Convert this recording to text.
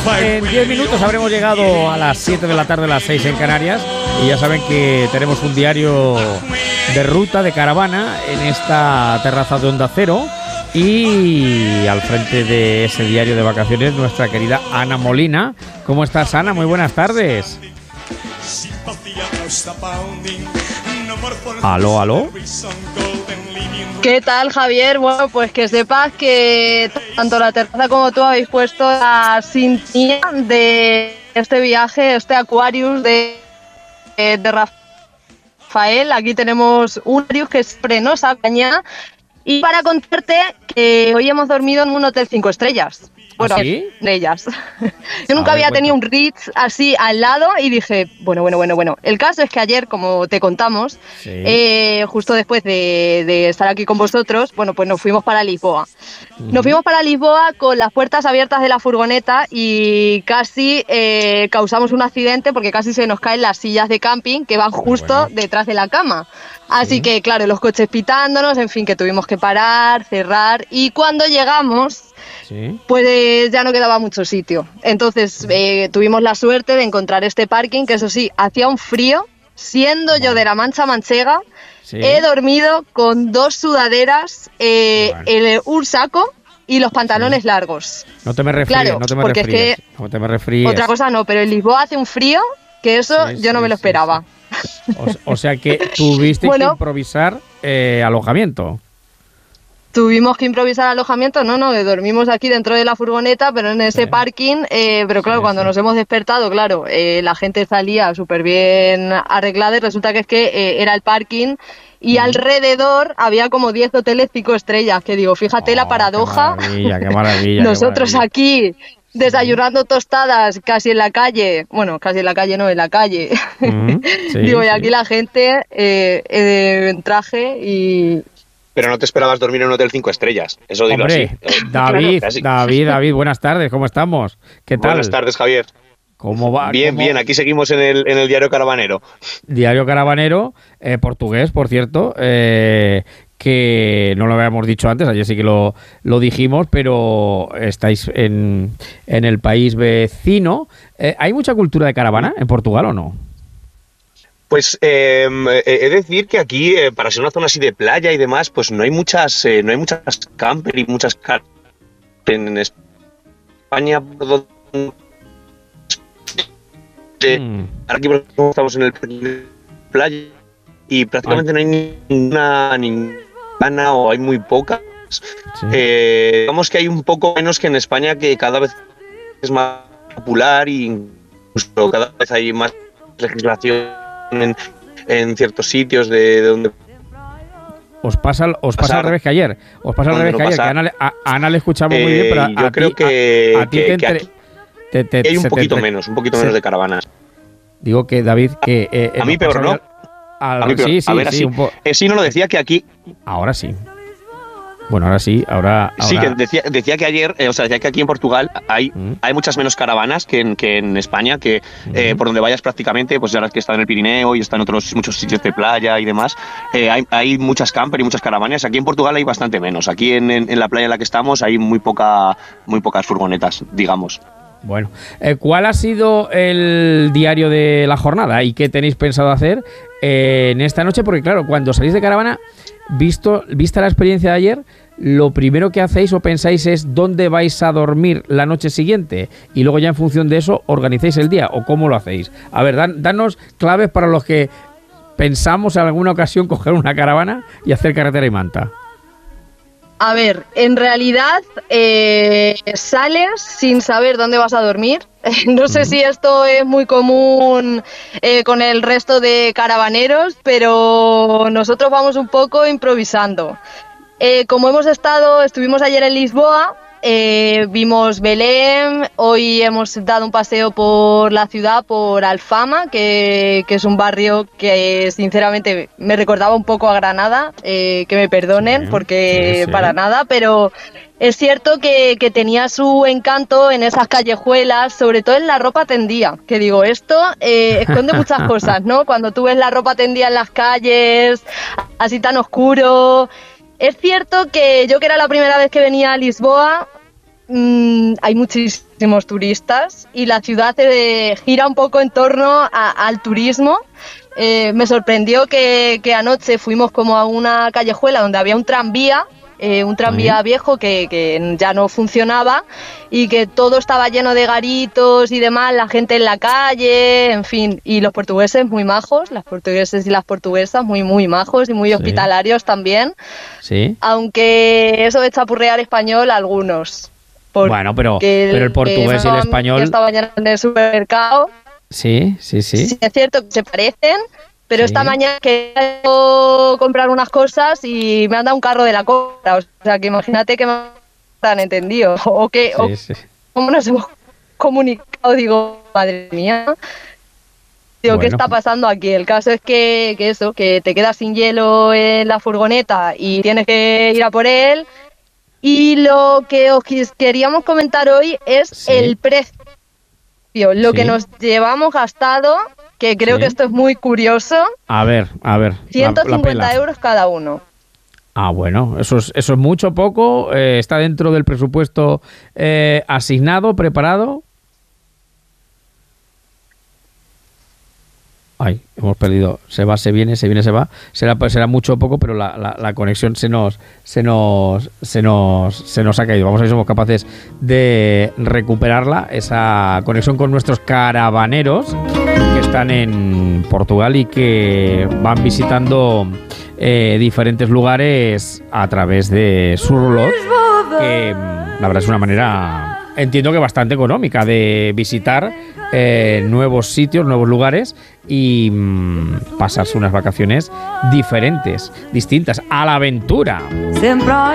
En 10 minutos habremos llegado a las 7 de la tarde, las 6 en Canarias, y ya saben que tenemos un diario de ruta, de caravana, en esta terraza de Onda Cero, y al frente de ese diario de vacaciones nuestra querida Ana Molina. ¿Cómo estás, Ana? Muy buenas tardes. Aló, aló. ¿Qué tal, Javier? Bueno, pues que sepas que tanto la terraza como tú habéis puesto la sintonía de este viaje, este Aquarius de Rafael. Aquí tenemos un Aquarius que siempre nos acompaña. Y para contarte que hoy hemos dormido en un hotel 5 estrellas. Bueno, ¿sí? De ellas. Yo nunca había tenido un Ritz así al lado y dije, bueno. El caso es que ayer, como te contamos, sí, justo después de estar aquí con vosotros, bueno, pues nos fuimos para Lisboa. Nos fuimos para Lisboa con las puertas abiertas de la furgoneta y casi causamos un accidente porque casi se nos caen las sillas de camping que van justo detrás de la cama. Así que, claro, los coches pitándonos, en fin, que tuvimos que parar, cerrar, y cuando llegamos, pues ya no quedaba mucho sitio. Entonces tuvimos la suerte de encontrar este parking, que eso sí, hacía un frío, siendo yo de la Mancha Manchega, he dormido con 2 sudaderas, un saco y los pantalones largos. No te me refríes, claro, no te me porque refríes, es que no te me refríes. Otra cosa no, pero en Lisboa hace un frío que eso yo no me lo esperaba. O sea que tuviste que improvisar alojamiento. Tuvimos que improvisar alojamiento, no, dormimos aquí dentro de la furgoneta, pero en ese parking, pero claro, cuando nos hemos despertado, claro, la gente salía súper bien arreglada y resulta que es que era el parking y alrededor había como 10 hoteles 5 estrellas, que digo, fíjate la paradoja. Qué maravilla. Nosotros aquí desayunando tostadas casi en la calle, bueno, casi en la calle no, en la calle. Digo, y aquí la gente en traje y... Pero no te esperabas dormir en un hotel 5 estrellas, eso digo. Hombre, así. David, buenas tardes, ¿cómo estamos? ¿Qué tal? Buenas tardes, Javier. ¿Cómo va? Bien, aquí seguimos en el diario Caravanero. Diario Caravanero, portugués, por cierto, que no lo habíamos dicho antes, ayer sí que lo dijimos, pero estáis en el país vecino. ¿Hay mucha cultura de caravana en Portugal o no? Pues he de decir que aquí, para ser una zona así de playa y demás, pues no hay muchas camper y muchas en España. Ahora aquí estamos en el playa y prácticamente no hay ninguna o hay muy pocas. Digamos que hay un poco menos que en España, que cada vez es más popular y incluso cada vez hay más legislación en ciertos sitios de donde os pasa al revés que ayer. Os pasa al revés que ayer, que a Ana le escuchamos muy bien, pero yo creo que hay un poquito menos de caravanas. Digo que, David, que a mí peor, ¿no? A mí peor. Sí, a ver, así. Sí, no lo decía que aquí. Ahora sí. Bueno, ahora sí, ahora... Sí, que decía que ayer, decía que aquí en Portugal hay muchas menos caravanas que en España, que por donde vayas prácticamente, pues ya que está en el Pirineo y está en muchos sitios de playa y demás, hay muchas camper y muchas caravanas. Aquí en Portugal hay bastante menos. Aquí en la playa en la que estamos hay muy pocas furgonetas, digamos. Bueno, ¿cuál ha sido el diario de la jornada y qué tenéis pensado hacer en esta noche? Porque claro, cuando salís de caravana, vista la experiencia de ayer, lo primero que hacéis o pensáis es dónde vais a dormir la noche siguiente y luego ya en función de eso organizáis el día, o cómo lo hacéis. A ver, danos claves para los que pensamos en alguna ocasión coger una caravana y hacer carretera y manta. A ver, en realidad sales sin saber dónde vas a dormir. No sé si esto es muy común con el resto de caravaneros, pero nosotros vamos un poco improvisando. Como estuvimos ayer en Lisboa, vimos Belém, hoy hemos dado un paseo por la ciudad, por Alfama, que es un barrio que sinceramente me recordaba un poco a Granada, que me perdonen porque para nada, pero es cierto que tenía su encanto en esas callejuelas, sobre todo en la ropa tendida, que digo, esto esconde muchas cosas, ¿no? Cuando tú ves la ropa tendida en las calles, así tan oscuro. Es cierto que yo, que era la primera vez que venía a Lisboa, hay muchísima muchísimos turistas y la ciudad gira un poco en torno al turismo. Me sorprendió que anoche fuimos como a una callejuela donde había un tranvía viejo que ya no funcionaba y que todo estaba lleno de garitos y demás, la gente en la calle, en fin, y los portugueses muy majos, las portugueses y las portuguesas muy, muy majos y muy hospitalarios también, aunque eso de chapurrear español algunos. Bueno, pero el portugués y el español... Yo estaba mañana en el supermercado. Sí. Sí, es cierto que se parecen, pero esta mañana quería comprar unas cosas y me han dado un carro de la compra. O sea, que imagínate que me han entendido. ¿Cómo nos hemos comunicado? Digo, madre mía. Digo, ¿qué está pasando aquí? El caso es que te quedas sin hielo en la furgoneta y tienes que ir a por él. Y lo que os queríamos comentar hoy es el precio. Lo que nos llevamos gastado, que creo que esto es muy curioso. A ver. 150 euros cada uno. Bueno, eso es mucho o poco. ¿Está dentro del presupuesto asignado, preparado? Hemos perdido. Se va, se viene, se va. Será mucho o poco, pero la conexión se nos ha caído. Vamos a ver si somos capaces de recuperarla, esa conexión con nuestros caravaneros que están en Portugal y que van visitando diferentes lugares a través de Surlot, que la verdad es una manera, entiendo que bastante económica, de visitar nuevos sitios, nuevos lugares y pasarse unas vacaciones distintas, a la aventura.